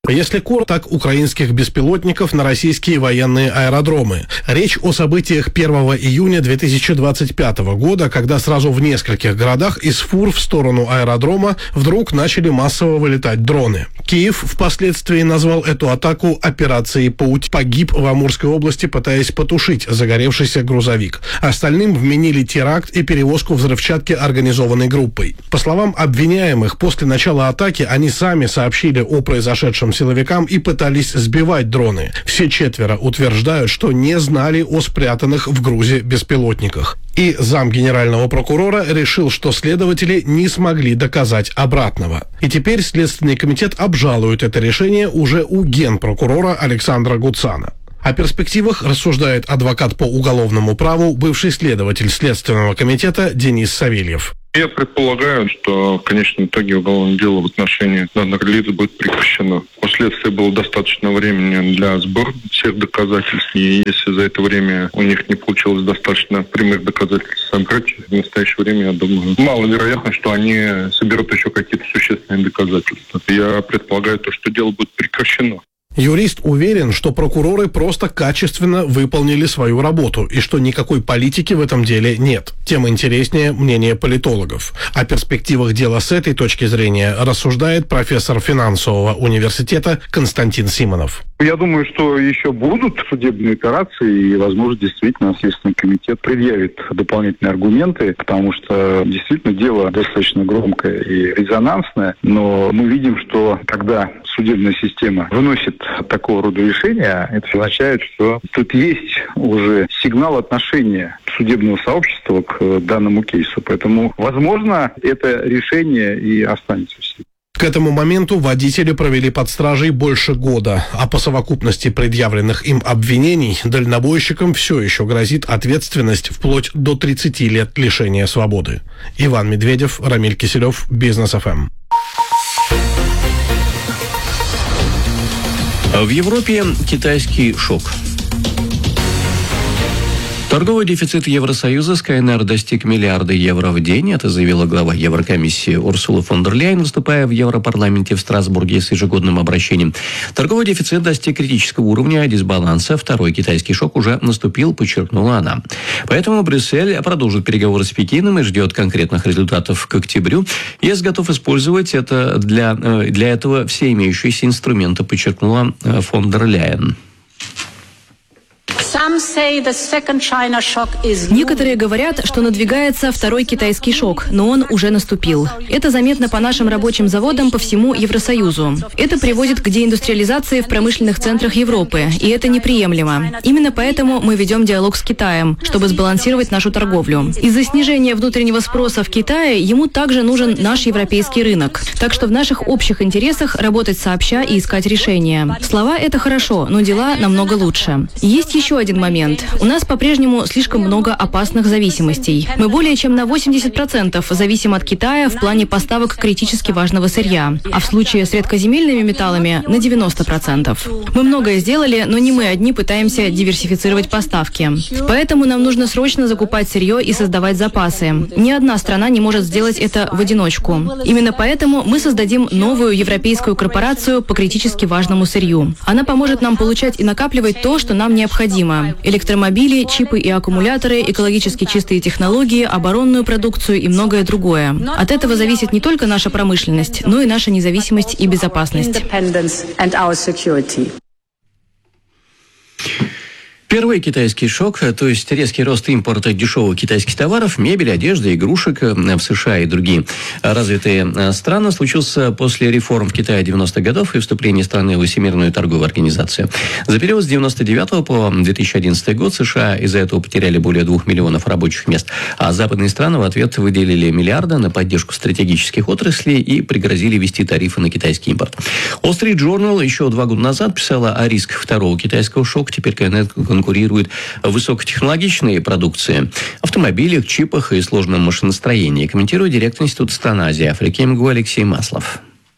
Если коротко, так украинских беспилотников на российские военные аэродромы. Речь о событиях первого июня две тысячи двадцать пятого года, когда сразу в нескольких городах из фур в сторону аэродрома вдруг начали массово вылетать дроны. Киев впоследствии назвал эту атаку операцией «Пауть». Погиб в Амурской области, пытаясь потушить загоревшийся грузовик. Остальным вменили теракт и перевозку взрывчатки организованной группой. По словам обвиняемых, после начала атаки они сами сообщили о произошедшем силовикам и пытались сбивать дроны. Все четверо утверждают, что не знали о спрятанных в грузе беспилотниках. И зам генерального прокурора решил, что следователи не смогли доказать обратного. И теперь Следственный комитет обжалует это решение уже у генпрокурора Александра Гуцана. О перспективах рассуждает адвокат по уголовному праву, бывший следователь Следственного комитета Денис Савельев. Я предполагаю, что в конечном итоге уголовное дело в отношении данных лиц будет прекращено. Впоследствии было достаточно времени для сбора всех доказательств, и если за это время у них не получилось достаточно прямых доказательств собрать, в настоящее время, я думаю, маловероятно, что они соберут еще какие-то существенные доказательства. Я предполагаю то, что дело будет прекращено. Юрист уверен, что прокуроры просто качественно выполнили свою работу и что никакой политики в этом деле нет. Тем интереснее мнение политологов. О перспективах дела с этой точки зрения рассуждает профессор финансового университета Константин Симонов. Я думаю, что еще будут судебные операции, и, возможно, действительно Следственный комитет предъявит дополнительные аргументы, потому что действительно дело достаточно громкое и резонансное, но мы видим, что когда судебная система выносит такого рода решения, это означает, что тут есть уже сигнал отношения судебного сообщества к данному кейсу. Поэтому, возможно, это решение и останется в силе. К этому моменту водители провели под стражей больше года, а по совокупности предъявленных им обвинений дальнобойщикам все еще грозит ответственность вплоть до тридцати лет лишения свободы. Иван Медведев, Рамиль Киселев, Бизнес эф эм. В Европе китайский шок. Торговый дефицит Евросоюза Скайнер достиг миллиарда евро в день. Это заявила глава Еврокомиссии Урсула фон дер Ляйен, выступая в Европарламенте в Страсбурге с ежегодным обращением. Торговый дефицит достиг критического уровня дисбаланса. Второй китайский шок уже наступил, подчеркнула она. Поэтому Брюссель продолжит переговоры с Пекином и ждет конкретных результатов к октябрю. ЕС готов использовать это для, для этого все имеющиеся инструменты, подчеркнула фон дер Ляйен. Некоторые говорят, что надвигается второй китайский шок, но он уже наступил. Это заметно по нашим рабочим заводам по всему Евросоюзу. Это приводит к деиндустриализации в промышленных центрах Европы, и это неприемлемо. Именно поэтому мы ведем диалог с Китаем, чтобы сбалансировать нашу торговлю. Из-за снижения внутреннего спроса в Китае ему также нужен наш европейский рынок. Так что в наших общих интересах работать сообща и искать решения. Слова – это хорошо, но дела намного лучше. Есть еще один момент. У нас по-прежнему слишком много опасных зависимостей. Мы более чем на восемьдесят процентов зависим от Китая в плане поставок критически важного сырья, а в случае с редкоземельными металлами на девяносто процентов. Мы многое сделали, но не мы одни пытаемся диверсифицировать поставки. Поэтому нам нужно срочно закупать сырье и создавать запасы. Ни одна страна не может сделать это в одиночку. Именно поэтому мы создадим новую европейскую корпорацию по критически важному сырью. Она поможет нам получать и накапливать то, что нам необходимо. Электромобили, чипы и аккумуляторы, экологически чистые технологии, оборонную продукцию и многое другое. От этого зависит не только наша промышленность, но и наша независимость и безопасность. Первый китайский шок, то есть резкий рост импорта дешевых китайских товаров, мебели, одежды, игрушек в США и другие развитые страны, случился после реформ в Китае девяностых годов и вступления страны в Всемирную торговую организацию. За период с девяносто девятого по две тысячи одиннадцатый год США из-за этого потеряли более двух миллионов рабочих мест, а западные страны в ответ выделили миллиарды на поддержку стратегических отраслей и пригрозили ввести тарифы на китайский импорт. Wall Street Journal еще два года назад писала о рисках второго китайского шока. Теперь конкурирует в высокотехнологичной продукции, автомобилях, чипах и сложном машиностроении, комментирует директор Института стран Азии и Африки МГУ Алексей Маслов.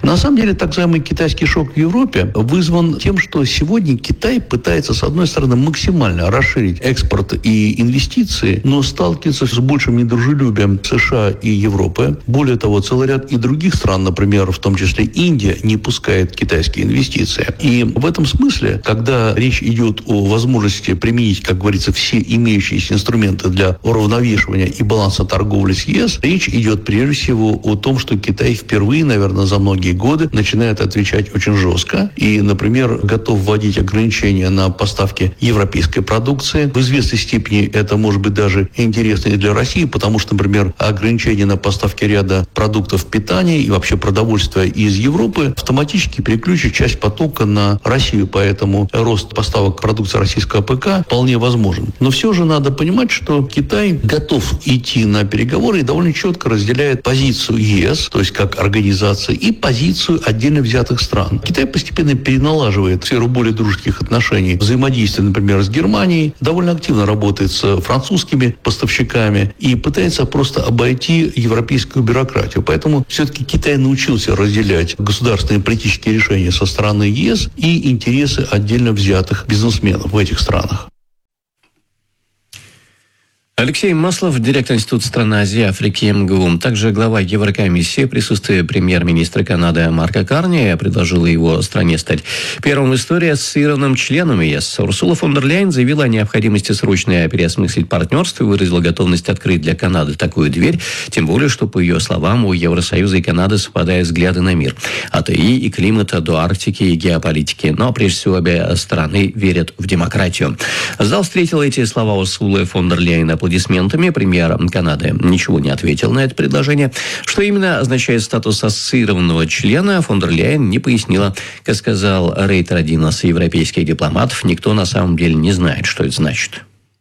На самом деле, так называемый китайский шок в Европе вызван тем, что сегодня Китай пытается, с одной стороны, максимально расширить экспорт и инвестиции, но сталкивается с большим недружелюбием США и Европы. Более того, целый ряд и других стран, например, в том числе Индия, не пускает китайские инвестиции. И в этом смысле, когда речь идет о возможности применить, как говорится, все имеющиеся инструменты для уравновешивания и баланса торговли с ЕС, речь идет прежде всего о том, что Китай впервые, наверное, за многие годы начинает отвечать очень жестко и, например, готов вводить ограничения на поставки европейской продукции. В известной степени это может быть даже интересно и для России, потому что, например, ограничения на поставки ряда продуктов питания и вообще продовольствия из Европы автоматически переключат часть потока на Россию, поэтому рост поставок продукции российского ПК вполне возможен. Но все же надо понимать, что Китай готов идти на переговоры и довольно четко разделяет позицию ЕС, то есть как организации, и позицию отдельно взятых стран. Китай постепенно переналаживает сферу более дружеских отношений, взаимодействия, например, с Германией, довольно активно работает с французскими поставщиками и пытается просто обойти европейскую бюрократию. Поэтому все-таки Китай научился разделять государственные политические решения со стороны ЕС и интересы отдельно взятых бизнесменов в этих странах. Алексей Маслов, директор Института стран Азии, Африки эм гэ у. Также глава Еврокомиссии в присутствии премьер-министра Канады Марка Карни предложила его стране стать первым в истории ассоциированным членом ЕС. Урсула фон дер Ляйен заявила о необходимости срочно переосмыслить партнерство и выразила готовность открыть для Канады такую дверь, тем более, что, по ее словам, у Евросоюза и Канады совпадают взгляды на мир. От ИИ и климата до Арктики и геополитики. Но, прежде всего, обе стороны верят в демократию. Зал встретил эти слова Урсулы фон дер Ляйен аплодисментами. Премьер Канады ничего не ответил на это предложение. Что именно означает статус ассоциированного члена, фон дер Ляйен не пояснила. Как сказал Рейтер, один из европейских дипломатов, никто на самом деле не знает, что это значит.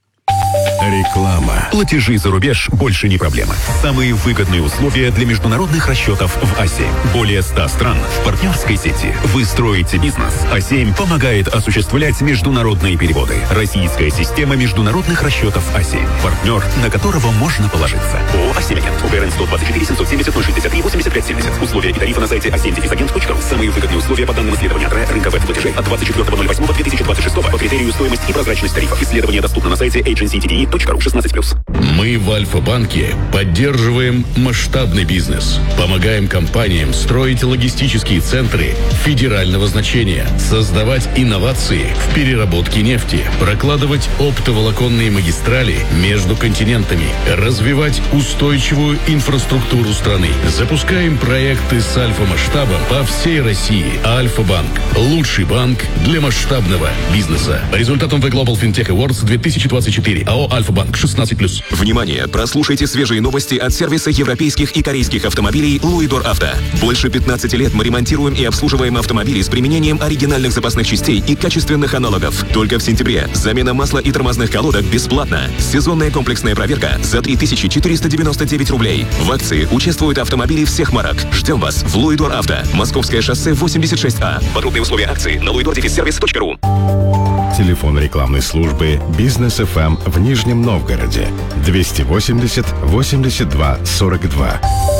Реклама. Платежи за рубеж больше не проблема. Самые выгодные условия для международных расчетов в а семь. Более ста стран в партнерской сети. Вы строите бизнес. а семь помогает осуществлять международные переводы. Российская система международных расчетов а семь. Партнер, на которого можно положиться. ООО «а семь Агент». УГРН сто двадцать четыре семьсот семьдесят ноль шестьдесят три восемьдесят пять семьдесят. Условия и тарифы на сайте а семь агент точка ру. Самые выгодные условия по данным исследования рынка веб-платежей от двадцать четвёртого ноль восьмого две тысячи двадцать шестого по критерию стоимость и прозрачность тарифов. Исследование доступно на сайте эйдженси ти ди и точка ру шестнадцать плюс. Мы в Альфа-банке поддерживаем масштабный бизнес. Помогаем компаниям строить логистические центры федерального значения, создавать инновации в переработке нефти, прокладывать оптоволоконные магистрали между континентами, развивать устойчивую инфраструктуру страны. Запускаем проекты с альфа-масштабом по всей России. Альфа-банк – лучший банк для масштабного бизнеса. По результатам The Global FinTech Awards две тысячи двадцать четыре АО «Альфа-банк» шестнадцать плюс. Внимание! Прослушайте свежие новости от сервиса европейских и корейских автомобилей «Луидор Авто». Больше пятнадцати лет мы ремонтируем и обслуживаем автомобили с применением оригинальных запасных частей и качественных аналогов. Только в сентябре замена масла и тормозных колодок бесплатна. Сезонная комплексная проверка за три тысячи четыреста девяносто девять рублей. В акции участвуют автомобили всех марок. Ждем вас в «Луидор Авто». Московское шоссе восемьдесят шесть А. Подробные условия акции на луидор сервис точка ру. Телефон рекламной службы «Бизнес эф эм» в Нижнем Новгороде двести восемьдесят восемьдесят два сорок два.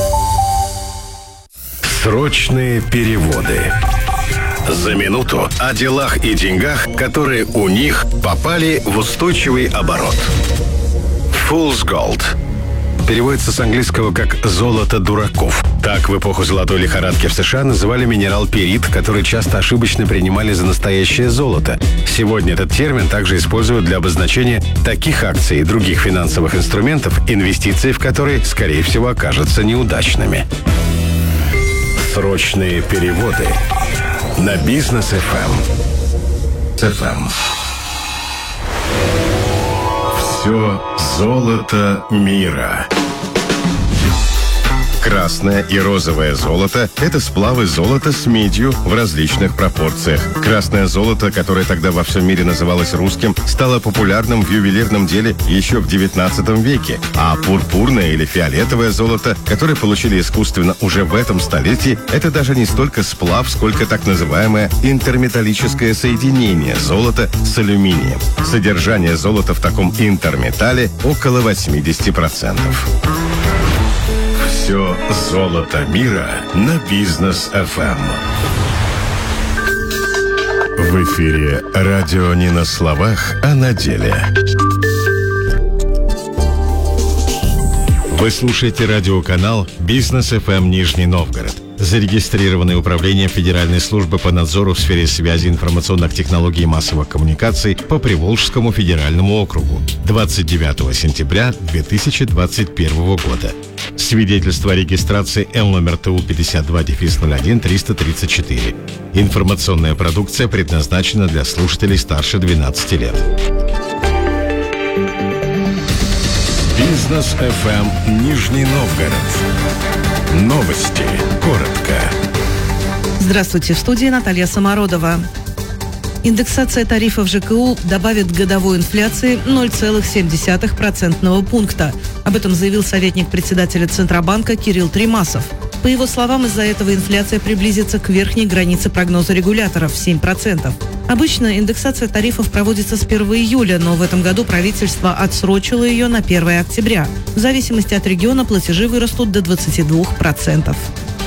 Срочные переводы. За минуту о делах и деньгах, которые у них попали в устойчивый оборот. Fool's Gold. Переводится с английского как «золото дураков». Так в эпоху золотой лихорадки в США называли минерал перит, который часто ошибочно принимали за настоящее золото. Сегодня этот термин также используют для обозначения таких акций и других финансовых инструментов, инвестиции в которые, скорее всего, окажутся неудачными. Срочные переводы на Бизнес эф эм. эф эм. Все золото мира. Красное и розовое золото – это сплавы золота с медью в различных пропорциях. Красное золото, которое тогда во всем мире называлось русским, стало популярным в ювелирном деле еще в девятнадцатом веке. А пурпурное или фиолетовое золото, которое получили искусственно уже в этом столетии, это даже не столько сплав, сколько так называемое интерметаллическое соединение золота с алюминием. Содержание золота в таком интерметалле около восемьдесят процентов. Все золото мира на Бизнес эф эм. В эфире радио не на словах, а на деле. Вы слушаете радиоканал Бизнес эф эм Нижний Новгород, зарегистрированное управлением Федеральной службы по надзору в сфере связи, информационных технологий и массовых коммуникаций по Приволжскому федеральному округу двадцать девятого сентября две тысячи двадцать первого года. Свидетельство о регистрации Л номер Т У пятьдесят два ноль один триста тридцать четыре. Информационная продукция предназначена для слушателей старше двенадцати лет. Бизнес эф эм Нижний Новгород. Новости. Коротко. Здравствуйте, в студии Наталья Самородова. Индексация тарифов ЖКУ добавит к годовой инфляции ноль целых семь десятых процентного пункта. Об этом заявил советник председателя Центробанка Кирилл Тремасов. По его словам, из-за этого инфляция приблизится к верхней границе прогноза регуляторов – семь процентов. Обычно индексация тарифов проводится с первого июля, но в этом году правительство отсрочило ее на первое октября. В зависимости от региона платежи вырастут до двадцати двух процентов.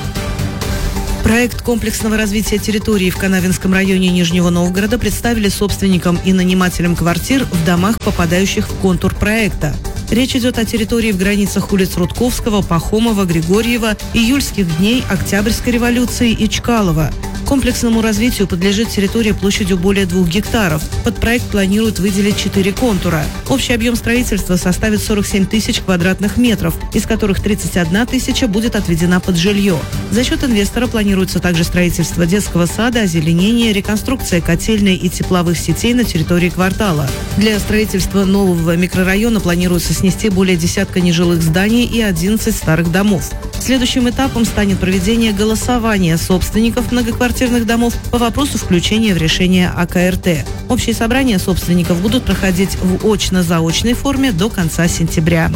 Проект комплексного развития территории в Канавинском районе Нижнего Новгорода представили собственникам и нанимателям квартир в домах, попадающих в контур проекта. Речь идет о территории в границах улиц Рудковского, Пахомова, Григорьева, Июльских дней, Октябрьской революции и Чкалова. Комплексному развитию подлежит территория площадью более двух гектаров. Под проект планируют выделить четыре контура. Общий объем строительства составит сорок семь тысяч квадратных метров, из которых тридцать одна тысяча будет отведена под жилье. За счет инвестора планируется также строительство детского сада, озеленение, реконструкция котельной и тепловых сетей на территории квартала. Для строительства нового микрорайона планируется снести более десятка нежилых зданий и одиннадцать старых домов. Следующим этапом станет проведение голосования собственников многоквартирных домов по вопросу включения в решение А К Р Т. Общие собрания собственников будут проходить в очно-заочной форме до конца сентября.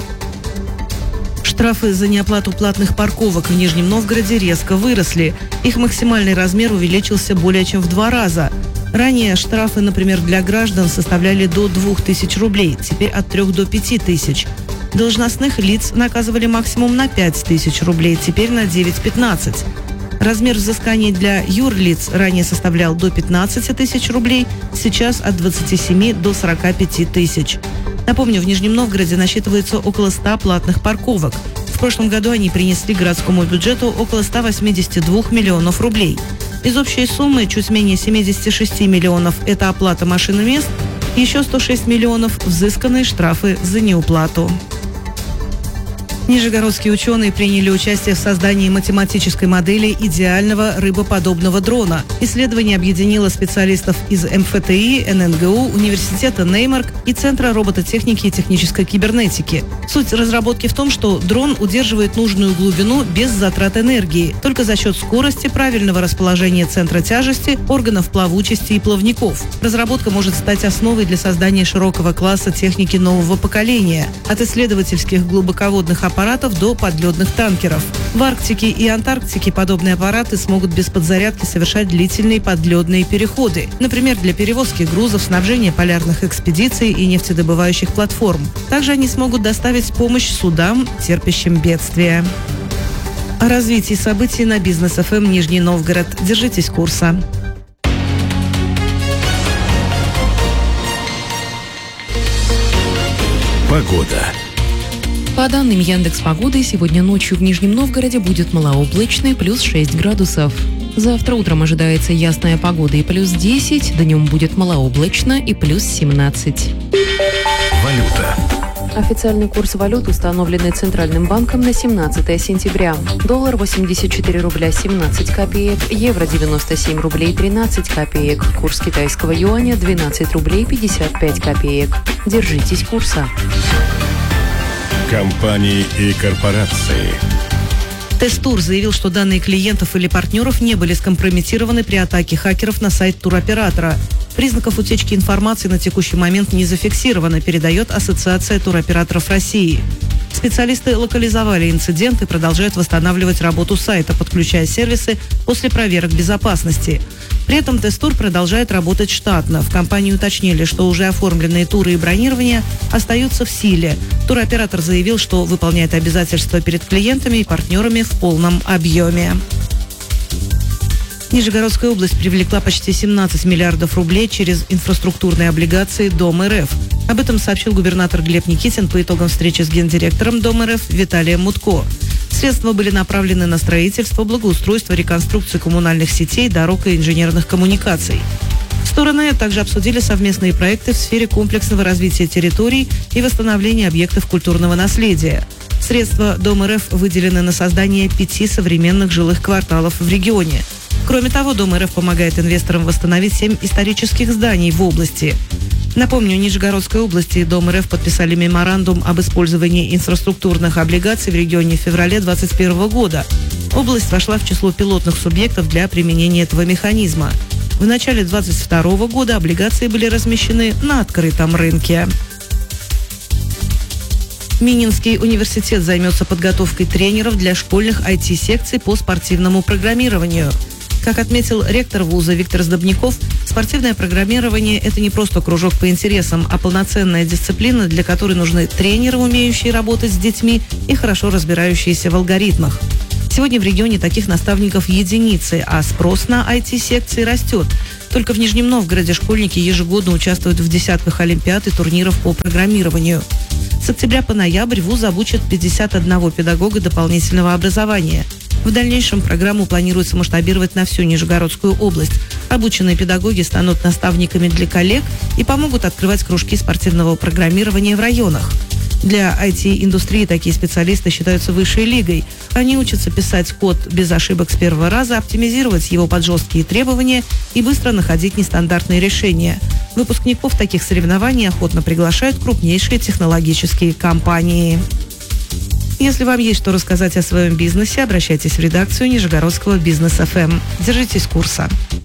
Штрафы за неоплату платных парковок в Нижнем Новгороде резко выросли. Их максимальный размер увеличился более чем в два раза. Ранее штрафы, например, для граждан составляли до двух тысяч рублей, теперь от трех до пяти тысяч. Должностных лиц наказывали максимум на пять тысяч рублей, теперь на девять-пятнадцать. Размер взысканий для юрлиц ранее составлял до пятнадцати тысяч рублей, сейчас от двадцати семи до сорока пяти тысяч. Напомню, в Нижнем Новгороде насчитывается около ста платных парковок. В прошлом году они принесли городскому бюджету около ста восьмидесяти двух миллионов рублей. Из общей суммы чуть менее семидесяти шести миллионов – это оплата машин и мест, еще сто шесть миллионов – взысканные штрафы за неуплату. Нижегородские ученые приняли участие в создании математической модели идеального рыбоподобного дрона. Исследование объединило специалистов из М Ф Т И, Н Н Г У, Университета Неймарк и Центра робототехники и технической кибернетики. Суть разработки в том, что дрон удерживает нужную глубину без затрат энергии, только за счет скорости, правильного расположения центра тяжести, органов плавучести и плавников. Разработка может стать основой для создания широкого класса техники нового поколения, от исследовательских глубоководных аппаратов до подледных танкеров. В Арктике и Антарктике подобные аппараты смогут без подзарядки совершать длительные подледные переходы, например, для перевозки грузов, снабжения полярных экспедиций и нефтедобывающих платформ. Также они смогут доставить помощь судам, терпящим бедствия. О развитии событий на Бизнес эф эм Нижний Новгород. Держитесь курса. Погода. По данным Яндекс.Погоды, сегодня ночью в Нижнем Новгороде будет малооблачно, плюс шесть градусов. Завтра утром ожидается ясная погода и плюс десять, днем будет малооблачно и плюс семнадцать. Валюта. Официальный курс валют, установленный Центральным банком на семнадцатое сентября. Доллар восемьдесят четыре рубля семнадцать копеек, евро девяносто семь рублей тринадцать копеек, курс китайского юаня двенадцать рублей пятьдесят пять копеек. Держитесь курса. Компании и корпорации. Тестур заявил, что данные клиентов или партнеров не были скомпрометированы при атаке хакеров на сайт туроператора. Признаков утечки информации на текущий момент не зафиксировано, передает Ассоциация туроператоров России. Специалисты локализовали инцидент и продолжают восстанавливать работу сайта, подключая сервисы после проверок безопасности. При этом тест-тур продолжает работать штатно. В компании уточнили, что уже оформленные туры и бронирование остаются в силе. Туроператор заявил, что выполняет обязательства перед клиентами и партнерами в полном объеме. Нижегородская область привлекла почти семнадцать миллиардов рублей через инфраструктурные облигации Дом РФ. Об этом сообщил губернатор Глеб Никитин по итогам встречи с гендиректором Дом РФ Виталием Мутко. Средства были направлены на строительство, благоустройство, реконструкцию коммунальных сетей, дорог и инженерных коммуникаций. Стороны также обсудили совместные проекты в сфере комплексного развития территорий и восстановления объектов культурного наследия. Средства Дом РФ выделены на создание пяти современных жилых кварталов в регионе. Кроме того, Дом РФ помогает инвесторам восстановить семь исторических зданий в области. Напомню, в Нижегородской области и Дом РФ подписали меморандум об использовании инфраструктурных облигаций в регионе в феврале две тысячи двадцать первого года. Область вошла в число пилотных субъектов для применения этого механизма. В начале две тысячи двадцать второго года облигации были размещены на открытом рынке. Мининский университет займется подготовкой тренеров для школьных ай ти-секций по спортивному программированию. Как отметил ректор вуза Виктор Сдобняков, спортивное программирование – это не просто кружок по интересам, а полноценная дисциплина, для которой нужны тренеры, умеющие работать с детьми и хорошо разбирающиеся в алгоритмах. Сегодня в регионе таких наставников единицы, а спрос на ай ти-секции растет. Только в Нижнем Новгороде школьники ежегодно участвуют в десятках олимпиад и турниров по программированию. С октября по ноябрь вуз обучит пятьдесят одного педагога дополнительного образования. В дальнейшем программу планируется масштабировать на всю Нижегородскую область. Обученные педагоги станут наставниками для коллег и помогут открывать кружки спортивного программирования в районах. Для ай ти-индустрии такие специалисты считаются высшей лигой. Они учатся писать код без ошибок с первого раза, оптимизировать его под жесткие требования и быстро находить нестандартные решения. Выпускников таких соревнований охотно приглашают крупнейшие технологические компании. Если вам есть что рассказать о своем бизнесе, обращайтесь в редакцию Нижегородского бизнес эф эм. Держитесь курса.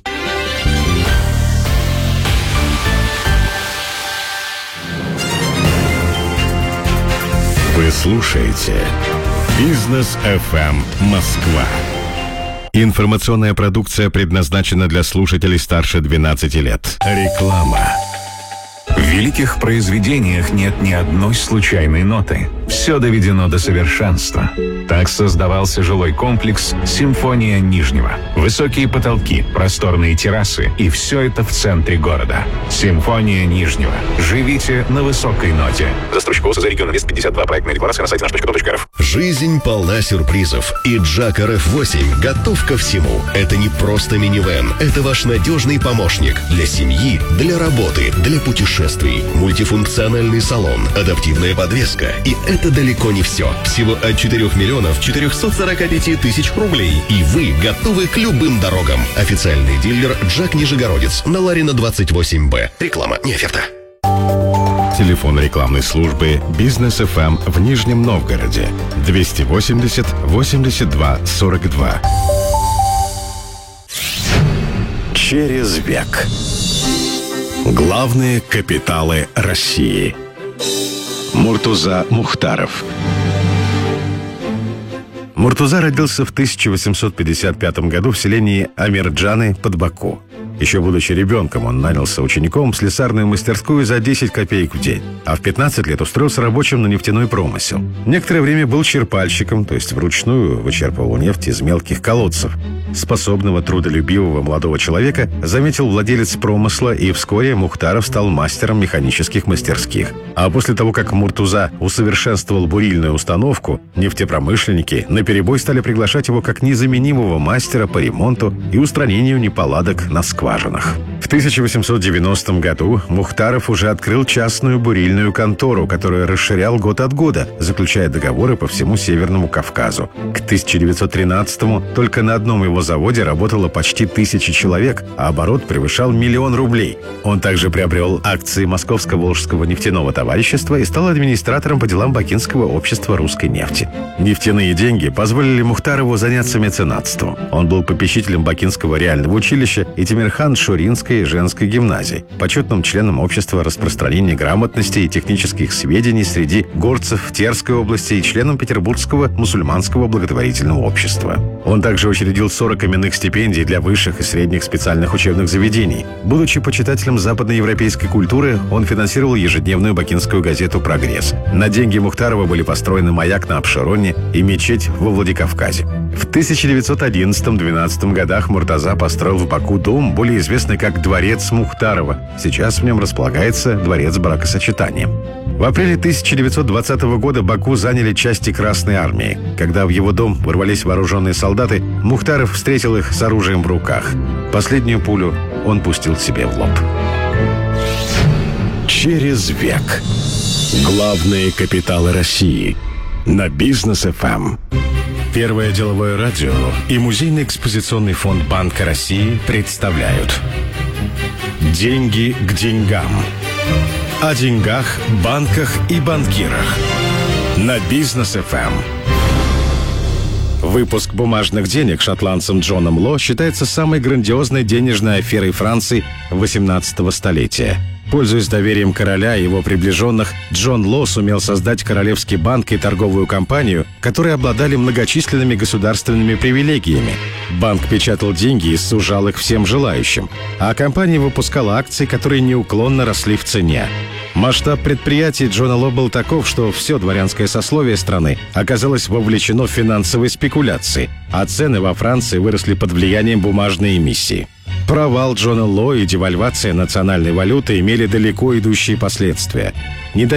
Вы слушаете Бизнес эф эм Москва. Информационная продукция предназначена для слушателей старше двенадцати лет. Реклама. В великих произведениях нет ни одной случайной ноты. Все доведено до совершенства. Так создавался жилой комплекс «Симфония Нижнего». Высокие потолки, просторные террасы и все это в центре города. «Симфония Нижнего». Живите на высокой ноте. Застройщик ОСЗ «Регион Инвест пятьдесят два». Проектная декларация на сайте наш точка ком точка эр эф. Жизнь полна сюрпризов. И Джак эр эф восемь готов ко всему. Это не просто минивэн. Это ваш надежный помощник для семьи, для работы, для путешествий. Мультифункциональный салон, адаптивная подвеска. И это далеко не все. Всего от четырёх миллионов четырёхсот сорока пяти тысяч рублей. И вы готовы к любым дорогам. Официальный дилер Джак Нижегородец на Ларина двадцать восемь бэ. Реклама, не оферта. Телефон рекламной службы «Бизнес эф эм» в Нижнем Новгороде двести восемьдесят восемьдесят два сорок два. Через век. Главные капиталы России. Муртуза Мухтаров. Муртуза родился в тысяча восемьсот пятьдесят пятом году в селении Амирджаны под Баку. Еще будучи ребенком, он нанялся учеником в слесарную мастерскую за десять копеек в день, а в пятнадцать лет устроился рабочим на нефтяной промысел. Некоторое время был черпальщиком, то есть вручную вычерпывал нефть из мелких колодцев. Способного, трудолюбивого молодого человека заметил владелец промысла, и вскоре Мухтаров стал мастером механических мастерских. А после того, как Муртуза усовершенствовал бурильную установку, нефтепромышленники наперебой стали приглашать его как незаменимого мастера по ремонту и устранению неполадок на скважинах. В тысяча восемьсот девяностом году Мухтаров уже открыл частную бурильную контору, которую расширял год от года, заключая договоры по всему Северному Кавказу. К тысяча девятьсот тринадцатому только на одном его заводе работало почти тысяча человек, а оборот превышал миллион рублей. Он также приобрел акции Московско-Волжского нефтяного товарищества и стал администратором по делам Бакинского общества русской нефти. Нефтяные деньги позволили Мухтарову заняться меценатством. Он был попечителем Бакинского реального училища и Тимирхановского Хан-Шуринской женской гимназии, почетным членом Общества распространения грамотности и технических сведений среди горцев Терской области и членом Петербургского мусульманского благотворительного общества. Он также учредил сорок именных стипендий для высших и средних специальных учебных заведений. Будучи почитателем западноевропейской культуры, он финансировал ежедневную бакинскую газету «Прогресс». На деньги Мухтарова были построены маяк на Апшероне и мечеть во Владикавказе. В тысяча девятьсот одиннадцатом-двенадцатом годах Муртаза построил в Баку дом, более известный как Дворец Мухтарова. Сейчас в нем располагается Дворец бракосочетания. В апреле тысяча девятьсот двадцатого года Баку заняли части Красной армии. Когда в его дом ворвались вооруженные солдаты, Мухтаров встретил их с оружием в руках. Последнюю пулю он пустил себе в лоб. Через век. Главные капиталы России. На Бизнес-эф эм. Первое деловое радио и Музейный экспозиционный фонд Банка России представляют «Деньги к деньгам». О деньгах, банках и банкирах. На Бизнес-эф эм. Выпуск бумажных денег шотландцем Джоном Ло считается самой грандиозной денежной аферой Франции восемнадцатого столетия. Пользуясь доверием короля и его приближенных, Джон Ло сумел создать Королевский банк и торговую компанию, которые обладали многочисленными государственными привилегиями. Банк печатал деньги и сужал их всем желающим, а компания выпускала акции, которые неуклонно росли в цене. Масштаб предприятий Джона Ло был таков, что все дворянское сословие страны оказалось вовлечено в финансовые спекуляции, а цены во Франции выросли под влиянием бумажной эмиссии. Провал Джона Ло и девальвация национальной валюты имели далеко идущие последствия.